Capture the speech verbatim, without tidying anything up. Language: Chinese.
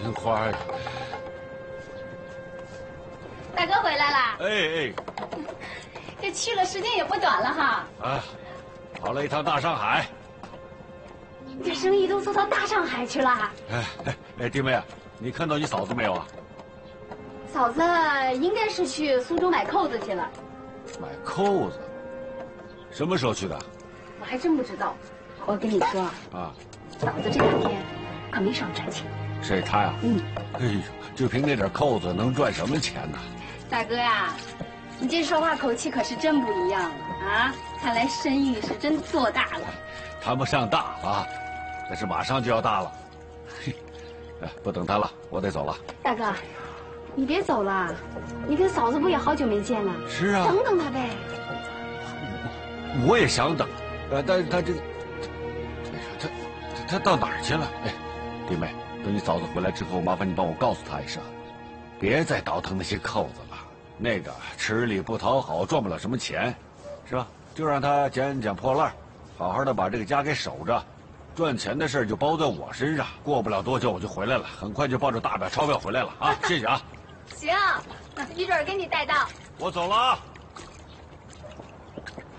银花呀！ 大哥回来啦！ 哎哎， 这去了时间也不短了哈。 啊，跑了一趟大上海。 这生意都做到大上海去了。 哎哎哎，弟妹啊，你看到你嫂子没有啊？ 嫂子应该是去苏州买扣子去了。 买扣子？什么时候去的？ 我还真不知道。我跟你说啊， 嫂子这两天可没少赚钱。 谁他呀？ 嗯。 哎呦，就凭那点扣子能赚什么钱呢？ 大哥呀，你这说话口气可是真不一样了啊！看来生意是真做大了。 谈不上大啊，但是马上就要大了。嘿，哎，不等他了，我得走了。 大哥，你别走了，你跟嫂子不也好久没见了？ 是啊， 等等他呗。 我也想等，呃，但是他这个，哎呀，他他他到哪儿去了？哎，弟妹，等你嫂子回来之后，麻烦你帮我告诉她一声，别再倒腾那些扣子了，那个吃力不讨好，赚不了什么钱，是吧？就让她捡捡破烂，好好的把这个家给守着，赚钱的事就包在我身上。过不了多久我就回来了，很快就抱着大把钞票回来了啊！谢谢啊。 行，一准儿给你带到。 我走了啊。